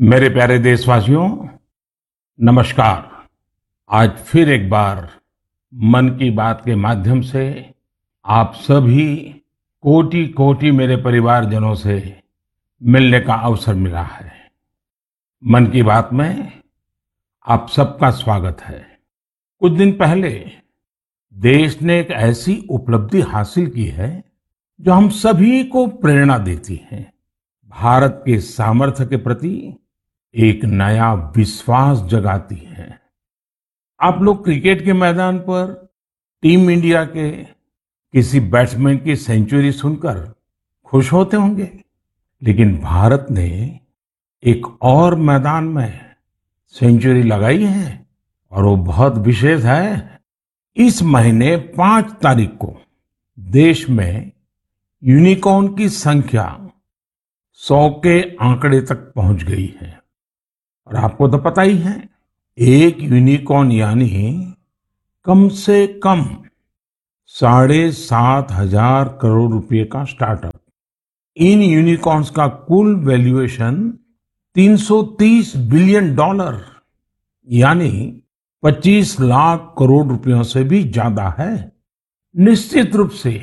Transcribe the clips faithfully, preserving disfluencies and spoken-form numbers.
मेरे प्यारे देशवासियों, नमस्कार। आज फिर एक बार मन की बात के माध्यम से आप सभी कोटि कोटि मेरे परिवारजनों से मिलने का अवसर मिला है। मन की बात में आप सबका स्वागत है। कुछ दिन पहले देश ने एक ऐसी उपलब्धि हासिल की है जो हम सभी को प्रेरणा देती है। भारत के सामर्थ्य के प्रति एक नया विश्वास जगाती है। आप लोग क्रिकेट के मैदान पर टीम इंडिया के किसी बैट्समैन की सेंचुरी सुनकर खुश होते होंगे, लेकिन भारत ने एक और मैदान में सेंचुरी लगाई है और वो बहुत विशेष है। इस महीने पांच तारीख को देश में यूनिकॉर्न की संख्या सौ के आंकड़े तक पहुंच गई है। और आपको तो पता ही है, एक यूनिकॉर्न यानी कम से कम साढ़े सात हजार करोड़ रुपए का स्टार्टअप। इन यूनिकॉर्न्स का कुल वैल्यूएशन तीन सौ तीस बिलियन डॉलर यानी पच्चीस लाख करोड़ रुपयों से भी ज्यादा है। निश्चित रूप से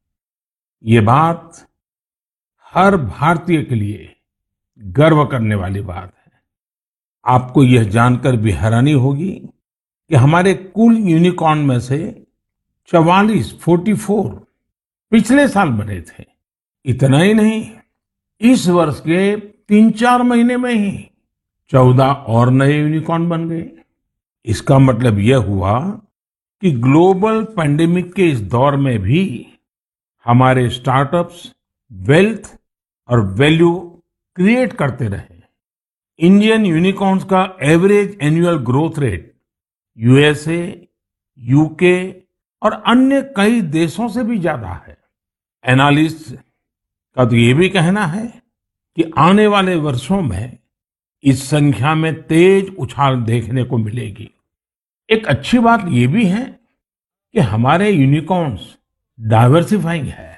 ये बात हर भारतीय के लिए गर्व करने वाली बात है। आपको यह जानकर भी हैरानी होगी कि हमारे कुल यूनिकॉर्न में से चवालीस चौवालीस पिछले साल बने थे। इतना ही नहीं, इस वर्ष के तीन चार महीने में ही चौदह और नए यूनिकॉर्न बन गए। इसका मतलब यह हुआ कि ग्लोबल पैंडेमिक के इस दौर में भी हमारे स्टार्टअप्स वेल्थ और वैल्यू क्रिएट करते रहे। इंडियन यूनिकॉर्न्स का average annual growth rate USA, UK और अन्य कई देशों से भी ज्यादा है। एनालिस्ट का तो ये भी कहना है कि आने वाले वर्षों में इस संख्या में तेज उछाल देखने को मिलेगी। एक अच्छी बात ये भी है कि हमारे यूनिकॉर्न्स डाइवर्सिफाइंग है।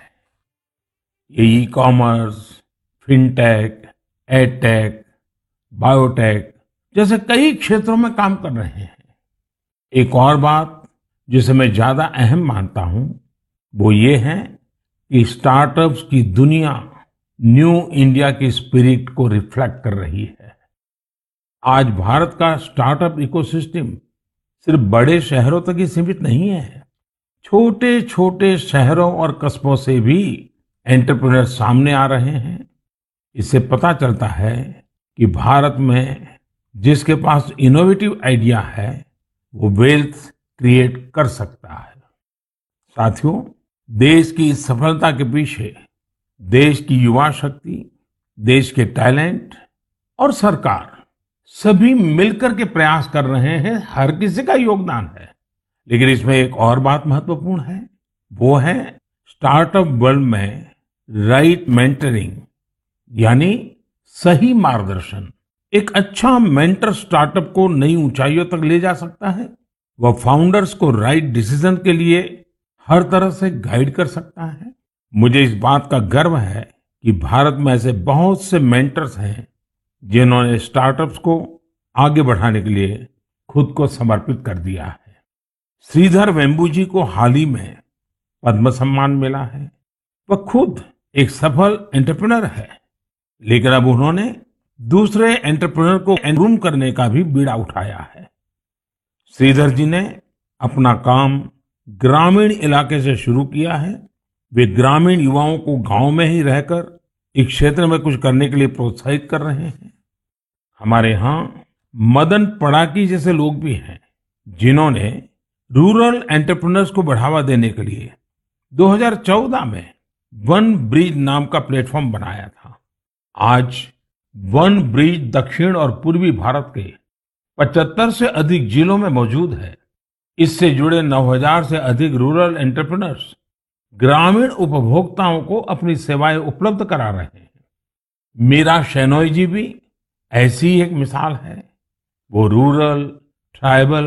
ये e commerce, fintech, edtech, biotech जैसे कई क्षेत्रों में काम कर रहे हैं। एक और बात जिसे मैं ज्यादा अहम मानता हूं वो ये है कि स्टार्टअप्स की दुनिया न्यू इंडिया की स्पिरिट को रिफ्लेक्ट कर रही है। आज भारत का स्टार्टअप इकोसिस्टम सिर्फ बड़े शहरों तक ही सीमित नहीं है। छोटे छोटे शहरों और कस्बों से भी एंटरप्रेन्योर सामने आ रहे हैं। इससे पता चलता है कि भारत में जिसके पास इनोवेटिव आइडिया है वो वेल्थ क्रिएट कर सकता है। साथियों, देश की इस सफलता के पीछे देश की युवा शक्ति, देश के टैलेंट और सरकार सभी मिलकर के प्रयास कर रहे हैं। हर किसी का योगदान है। लेकिन इसमें एक और बात महत्वपूर्ण है, वो है स्टार्टअप वर्ल्ड में राइट मेंटरिंग यानी सही मार्गदर्शन। एक अच्छा मेंटर स्टार्टअप को नई ऊंचाइयों तक ले जा सकता है। वह फाउंडर्स को राइट डिसीजन के लिए हर तरह से गाइड कर सकता है। मुझे इस बात का गर्व है कि भारत में ऐसे बहुत से मेंटर्स हैं जिन्होंने स्टार्टअप्स को आगे बढ़ाने के लिए खुद को समर्पित कर दिया है। श्रीधर वेम्बू जी को हाल ही में पद्म सम्मान मिला है। वह खुद एक सफल एंटरप्रेन्योर है, लेकिन अब उन्होंने दूसरे एंटरप्रेन्योर को ग्रूम करने का भी बीड़ा उठाया है। श्रीधर जी ने अपना काम ग्रामीण इलाके से शुरू किया है। वे ग्रामीण युवाओं को गांव में ही रहकर इस क्षेत्र में कुछ करने के लिए प्रोत्साहित कर रहे हैं। हमारे यहाँ मदन पड़ाकी जैसे लोग भी हैं जिन्होंने रूरल एंटरप्रेन्योर्स को बढ़ावा देने के लिए दो हज़ार चौदह में वन ब्रिज नाम का प्लेटफॉर्म बनाया था। आज वन ब्रिज दक्षिण और पूर्वी भारत के पचहत्तर से अधिक जिलों में मौजूद है। इससे जुड़े नौ हज़ार से अधिक रूरल एंटरप्रेन्योर्स ग्रामीण उपभोक्ताओं को अपनी सेवाएं उपलब्ध करा रहे हैं। मीरा शेनॉय जी भी ऐसी ही एक मिसाल है। वो रूरल, ट्राइबल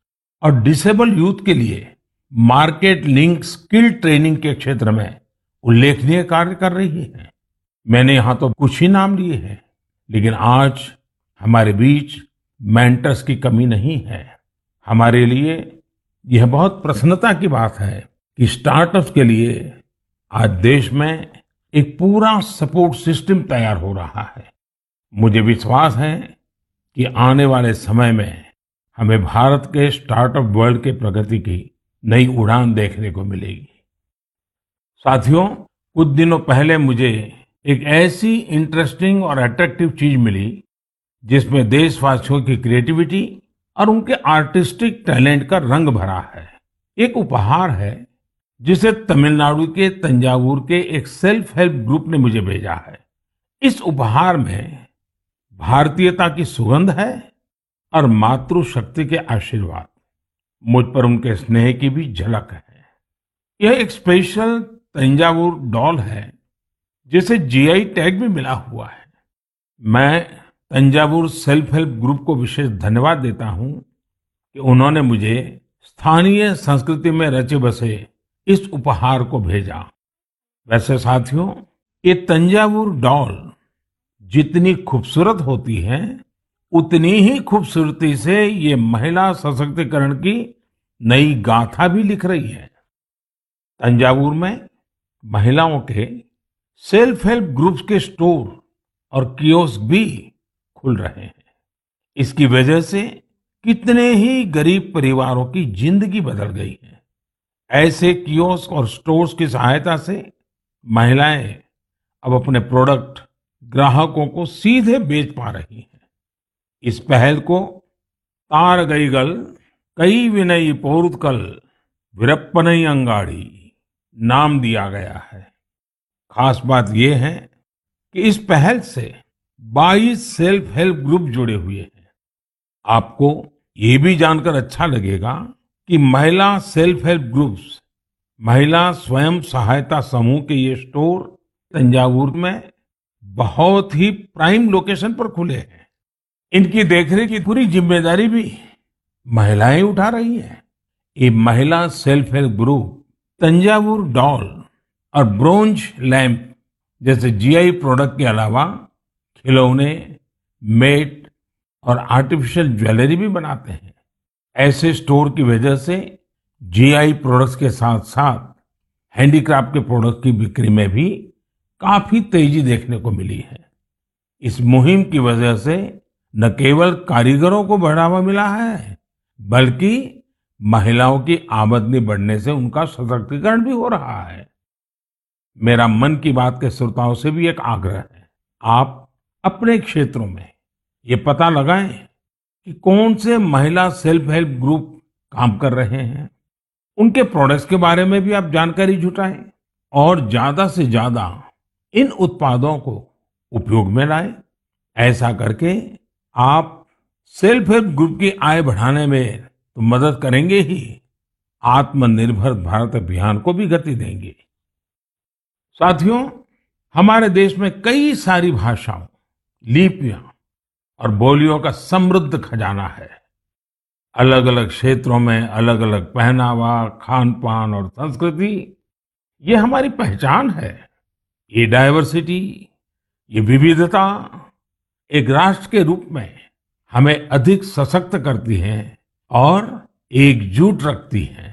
और डिसेबल यूथ के लिए मार्केट लिंक स्किल ट्रेनिंग के क्षेत्र में उल्लेखनीय कार्य कर रही है। मैंने यहाँ तो कुछ ही नाम लिए हैं, लेकिन आज हमारे बीच मेंटर्स की कमी नहीं है। हमारे लिए यह बहुत प्रसन्नता की बात है कि स्टार्टअप्स के लिए आज देश में एक पूरा सपोर्ट सिस्टम तैयार हो रहा है। मुझे विश्वास है कि आने वाले समय में हमें भारत के स्टार्टअप वर्ल्ड के प्रगति की नई उड़ान देखने को मिलेगी। साथियों, कुछ दिनों पहले मुझे एक ऐसी इंटरेस्टिंग और अट्रैक्टिव चीज मिली जिसमें देशवासियों की क्रिएटिविटी और उनके आर्टिस्टिक टैलेंट का रंग भरा है। एक उपहार है जिसे तमिलनाडु के तंजावुर के एक सेल्फ हेल्प ग्रुप ने मुझे भेजा है। इस उपहार में भारतीयता की सुगंध है और मातृशक्ति के आशीर्वाद। मुझ पर उनके स्नेह की भी झलक है। यह एक स्पेशल तंजावुर डॉल है जिसे जी आई टैग भी मिला हुआ है। मैं तंजावुर सेल्फ हेल्प ग्रुप को विशेष धन्यवाद देता हूं कि उन्होंने मुझे स्थानीय संस्कृति में रचे बसे इस उपहार को भेजा। वैसे साथियों, ये तंजावुर डॉल जितनी खूबसूरत होती है उतनी ही खूबसूरती से ये महिला सशक्तिकरण की नई गाथा भी लिख रही है। तंजावुर में महिलाओं के सेल्फ हेल्प ग्रुप्स के स्टोर और कियोस्क भी खुल रहे हैं। इसकी वजह से कितने ही गरीब परिवारों की जिंदगी बदल गई है। ऐसे कियोस्क और स्टोर्स की सहायता से महिलाएं अब अपने प्रोडक्ट ग्राहकों को सीधे बेच पा रही हैं। इस पहल को तारगईगल कई विनयी पोरुत्कल विरप्पनई अंगाड़ी नाम दिया गया है। खास बात यह है कि इस पहल से बाईस सेल्फ हेल्प ग्रुप जुड़े हुए हैं। आपको ये भी जानकर अच्छा लगेगा कि महिला सेल्फ हेल्प ग्रुप्स, महिला स्वयं सहायता समूह के ये स्टोर तंजावुर में बहुत ही प्राइम लोकेशन पर खुले हैं। इनकी देखरेख की पूरी जिम्मेदारी भी महिलाएं उठा रही हैं। ये महिला self help group Thanjavur doll और ब्रोंज लैंप जैसे जी आई प्रोडक्ट के अलावा खिलौने, मेट और आर्टिफिशियल ज्वेलरी भी बनाते हैं। ऐसे स्टोर की वजह से जी आई प्रोडक्ट्स के साथ साथ हैंडीक्राफ्ट के प्रोडक्ट की बिक्री में भी काफी तेजी देखने को मिली है। इस मुहिम की वजह से न केवल कारीगरों को बढ़ावा मिला है, बल्कि महिलाओं की आमदनी बढ़ने से उनका सशक्तिकरण भी हो रहा है। मेरा मन की बात के श्रोताओं से भी एक आग्रह है, आप अपने क्षेत्रों में ये पता लगाएं कि कौन से महिला सेल्फ हेल्प ग्रुप काम कर रहे हैं। उनके प्रोडक्ट्स के बारे में भी आप जानकारी जुटाएं और ज्यादा से ज्यादा इन उत्पादों को उपयोग में लाएं। ऐसा करके आप सेल्फ हेल्प ग्रुप की आय बढ़ाने में तो मदद करेंगे ही, आत्मनिर्भर भारत अभियान को भी गति देंगे। साथियों, हमारे देश में कई सारी भाषाओं, लिपियां और बोलियों का समृद्ध खजाना है। अलग अलग क्षेत्रों में अलग अलग पहनावा, खान पान और संस्कृति, ये हमारी पहचान है। ये डाइवर्सिटी, ये विविधता एक राष्ट्र के रूप में हमें अधिक सशक्त करती है और एकजुट रखती है।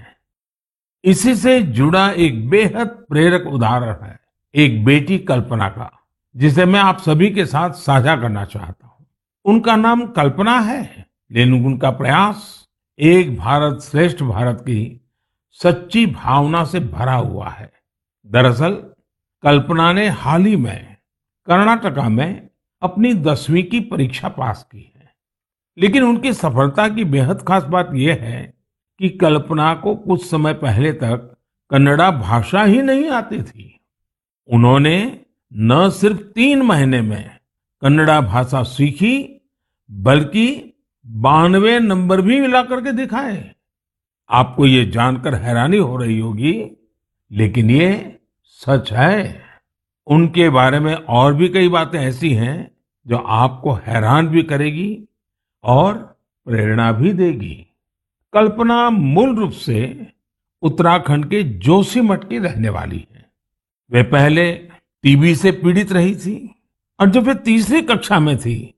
इसी से जुड़ा एक बेहद प्रेरक उदाहरण है एक बेटी कल्पना का, जिसे मैं आप सभी के साथ साझा करना चाहता हूँ। उनका नाम कल्पना है, लेकिन उनका प्रयास एक भारत श्रेष्ठ भारत की सच्ची भावना से भरा हुआ है। दरअसल कल्पना ने हाल ही में कर्नाटका में अपनी दसवीं की परीक्षा पास की है। लेकिन उनकी सफलता की बेहद खास बात यह है कि कल्पना को कुछ समय पहले तक कन्नड़ा भाषा ही नहीं आती थी। उन्होंने न सिर्फ तीन महीने में कन्नड़ा भाषा सीखी, बल्कि बानवे नंबर भी मिला करके दिखाए। आपको ये जानकर हैरानी हो रही होगी, लेकिन ये सच है। उनके बारे में और भी कई बातें ऐसी हैं जो आपको हैरान भी करेगी और प्रेरणा भी देगी। कल्पना मूल रूप से उत्तराखंड के जोशीमठ की रहने वाली है। वे पहले टी बी से पीड़ित रही थी और जब वे तीसरी कक्षा में थी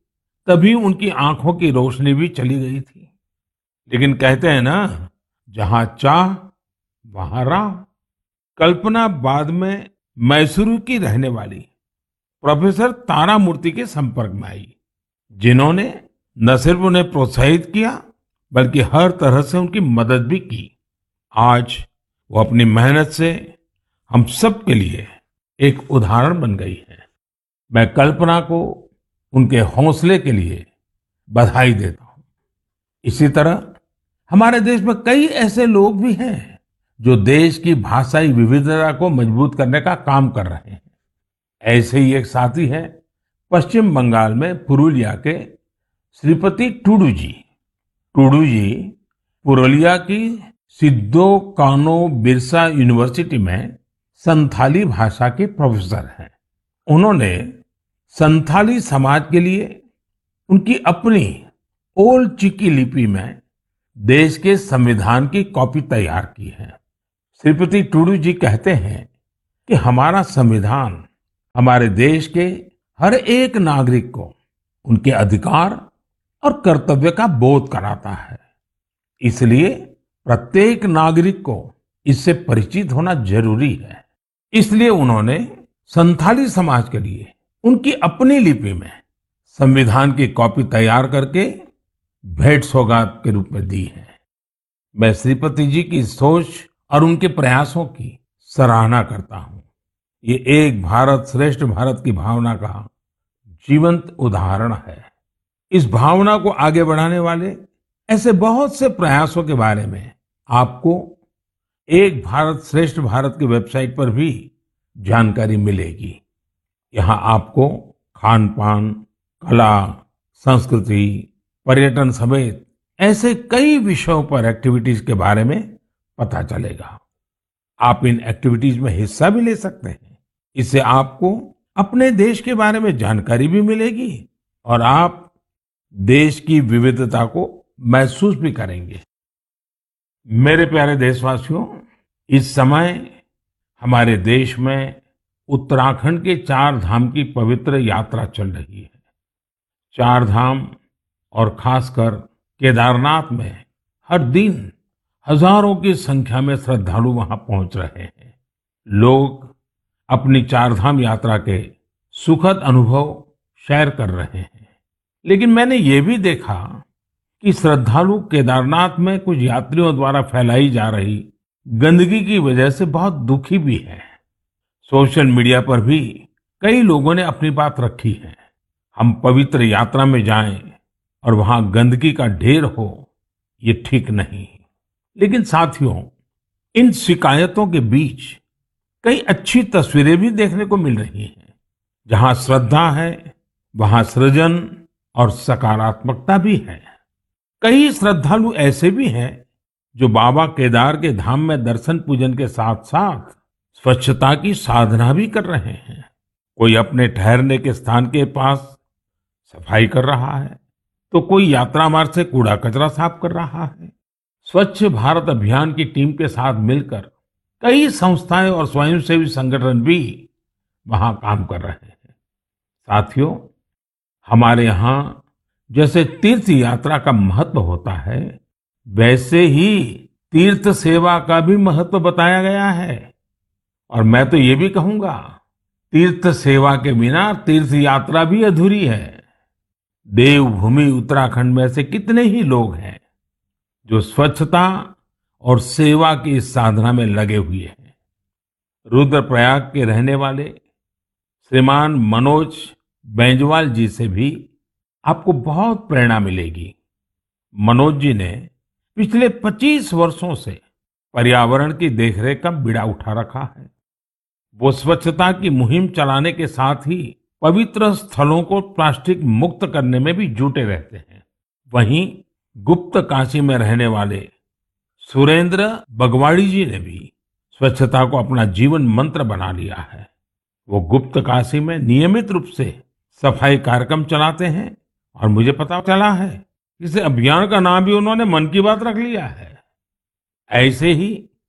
तभी उनकी आंखों की रोशनी भी चली गई थी। लेकिन कहते हैं ना, जहां चाह वहां राह। कल्पना बाद में मैसूरू की रहने वाली प्रोफेसर तारामूर्ति के संपर्क में आई, जिन्होंने न सिर्फ उन्हें प्रोत्साहित किया बल्कि हर तरह से उनकी मदद भी की। आज वो अपनी मेहनत से हम सब के लिए एक उदाहरण बन गई है। मैं कल्पना को उनके हौसले के लिए बधाई देता हूँ। इसी तरह हमारे देश में कई ऐसे लोग भी हैं जो देश की भाषाई विविधता को मजबूत करने का काम कर रहे हैं। ऐसे ही एक साथी हैं पश्चिम बंगाल में पुरुलिया के श्रीपति टूडू जी। टूडू जी पुरुलिया की सिद्धो कानो बिरसा यूनिवर्सिटी में संथाली भाषा के प्रोफेसर हैं। उन्होंने संथाली समाज के लिए उनकी अपनी ओल्ड चिकी लिपि में देश के संविधान की कॉपी तैयार की है। श्रीपति टूडू जी कहते हैं कि हमारा संविधान हमारे देश के हर एक नागरिक को उनके अधिकार और कर्तव्य का बोध कराता है। इसलिए प्रत्येक नागरिक को इससे परिचित होना जरूरी है। इसलिए उन्होंने संथाली समाज के लिए उनकी अपनी लिपि में संविधान की कॉपी तैयार करके भेंट सौगात के रूप में दी है। मैं श्रीपति जी की सोच और उनके प्रयासों की सराहना करता हूँ। ये एक भारत श्रेष्ठ भारत की भावना का जीवंत उदाहरण है। इस भावना को आगे बढ़ाने वाले ऐसे बहुत से प्रयासों के बारे में आपको एक भारत श्रेष्ठ भारत की वेबसाइट पर भी जानकारी मिलेगी। यहाँ आपको खान पान, कला, संस्कृति, पर्यटन समेत ऐसे कई विषयों पर एक्टिविटीज के बारे में पता चलेगा। आप इन एक्टिविटीज में हिस्सा भी ले सकते हैं। इससे आपको अपने देश के बारे में जानकारी भी मिलेगी और आप देश की विविधता को महसूस भी करेंगे। मेरे प्यारे देशवासियों, इस समय हमारे देश में उत्तराखंड के चार धाम की पवित्र यात्रा चल रही है। चार धाम और खासकर केदारनाथ में हर दिन हजारों की संख्या में श्रद्धालु वहां पहुंच रहे हैं। लोग अपनी चार धाम यात्रा के सुखद अनुभव शेयर कर रहे हैं। लेकिन मैंने ये भी देखा कि श्रद्धालु केदारनाथ में कुछ यात्रियों द्वारा फैलाई जा रही गंदगी की वजह से बहुत दुखी भी है। सोशल मीडिया पर भी कई लोगों ने अपनी बात रखी है। हम पवित्र यात्रा में जाएं और वहां गंदगी का ढेर हो, ये ठीक नहीं। लेकिन साथियों, इन शिकायतों के बीच कई अच्छी तस्वीरें भी देखने को मिल रही हैं। जहां श्रद्धा है वहां सृजन और सकारात्मकता भी है। कई श्रद्धालु ऐसे भी हैं जो बाबा केदार के धाम में दर्शन पूजन के साथ साथ स्वच्छता की साधना भी कर रहे हैं। कोई अपने ठहरने के स्थान के पास सफाई कर रहा है, तो कोई यात्रा मार्ग से कूड़ा कचरा साफ कर रहा है। स्वच्छ भारत अभियान की टीम के साथ मिलकर कई संस्थाएं और स्वयंसेवी संगठन भी वहां काम कर रहे हैं। साथियों, हमारे यहाँ जैसे तीर्थ यात्रा का महत्व होता है, वैसे ही तीर्थ सेवा का भी महत्व बताया गया है। और मैं तो ये भी कहूंगा, तीर्थ सेवा के बिना तीर्थ यात्रा भी अधूरी है। देवभूमि उत्तराखंड में ऐसे कितने ही लोग हैं जो स्वच्छता और सेवा की इस साधना में लगे हुए हैं। रुद्रप्रयाग के रहने वाले श्रीमान मनोज बेंजवाल जी से भी आपको बहुत प्रेरणा मिलेगी। मनोज जी ने पिछले पच्चीस वर्षों से पर्यावरण की देखरेख का बीड़ा उठा रखा है। वो स्वच्छता की मुहिम चलाने के साथ ही पवित्र स्थलों को प्लास्टिक मुक्त करने में भी जुटे रहते हैं। वहीं गुप्त काशी में रहने वाले सुरेंद्र बगवाड़ी जी ने भी स्वच्छता को अपना जीवन मंत्र बना लिया है। वो गुप्त काशी में नियमित रूप से सफाई कार्यक्रम चलाते हैं और मुझे पता चला है इस अभियान का नाम भी उन्होंने मन की बात रख लिया है। ऐसे ही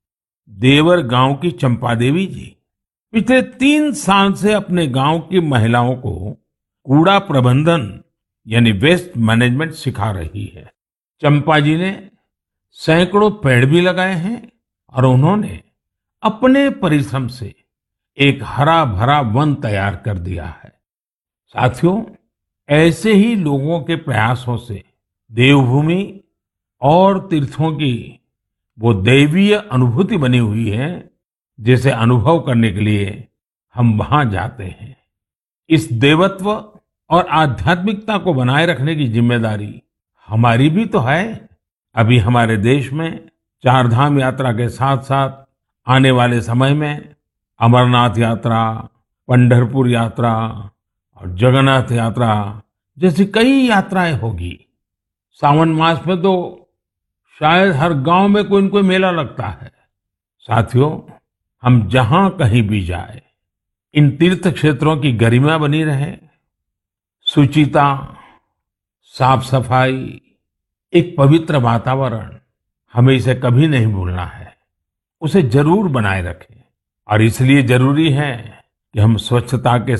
देवर गांव की चंपा देवी जी पिछले तीन साल से अपने गांव की महिलाओं को कूड़ा प्रबंधन यानी वेस्ट मैनेजमेंट सिखा रही है। चंपा जी ने सैकड़ों पेड़ भी लगाए हैं और उन्होंने अपने परिश्रम से एक हरा भरा वन तैयार कर दिया है। साथियों, ऐसे ही लोगों के प्रयासों से देवभूमि और तीर्थों की वो दैवीय अनुभूति बनी हुई है, जिसे अनुभव करने के लिए हम वहां जाते हैं। इस देवत्व और आध्यात्मिकता को बनाए रखने की जिम्मेदारी हमारी भी तो है। अभी हमारे देश में चार धाम यात्रा के साथ साथ आने वाले समय में अमरनाथ यात्रा, पंढरपुर यात्रा और जगन्नाथ यात्रा जैसी कई यात्राएं होगी। सावन मास में तो शायद हर गांव में कोई न कोई मेला लगता है। साथियों, हम जहां कहीं भी जाए, इन तीर्थ क्षेत्रों की गरिमा बनी रहे, शुचिता, साफ सफाई, एक पवित्र वातावरण, हमें इसे कभी नहीं भूलना है। उसे जरूर बनाए रखें और इसलिए जरूरी है कि हम स्वच्छता के